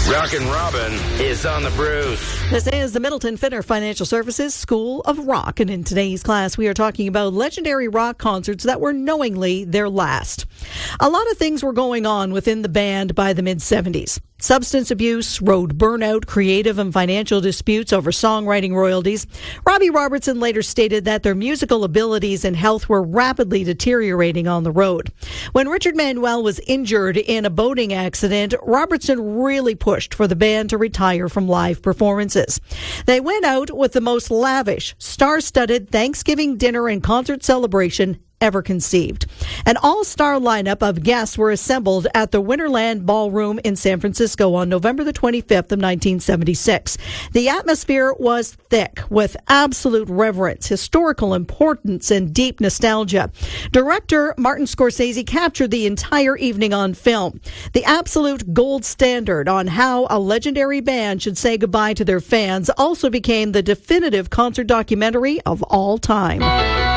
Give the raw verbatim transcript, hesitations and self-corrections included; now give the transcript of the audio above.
Rockin' Robin is on the Bruce. This is the Middleton Finner Financial Services School of Rock, and in today's class we are talking about legendary rock concerts that were knowingly their last. A lot of things were going on within the band by the mid-seventies. Substance abuse, road burnout, creative and financial disputes over songwriting royalties. Robbie Robertson later stated that their musical abilities and health were rapidly deteriorating on the road. When Richard Manuel was injured in a boating accident, Robertson really pushed for the band to retire from live performances. They went out with the most lavish, star-studded Thanksgiving dinner and concert celebration ever conceived. An all-star lineup of guests were assembled at the Winterland Ballroom in San Francisco on November the twenty-fifth of nineteen seventy-six. The atmosphere was thick with absolute reverence, historical importance, and deep nostalgia. Director Martin Scorsese captured the entire evening on film. The absolute gold standard on how a legendary band should say goodbye to their fans also became the definitive concert documentary of all time.